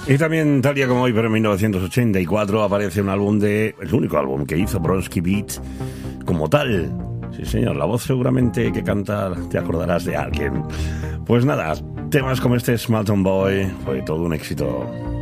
Y también, tal día como hoy, pero en 1984, aparece un álbum el único álbum que hizo Bronski Beat como tal. Sí, señor, la voz seguramente que canta, te acordarás de alguien. Pues nada, temas como este Small Town Boy fue todo un éxito.